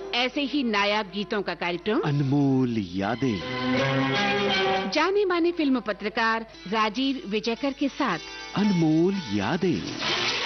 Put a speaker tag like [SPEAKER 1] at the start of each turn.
[SPEAKER 1] ऐसे ही नायाब गीतों का कार्यक्रम
[SPEAKER 2] अनमोल यादें।
[SPEAKER 1] जाने माने फिल्म पत्रकार राजीव विजयकर के साथ
[SPEAKER 2] अनमोल यादें।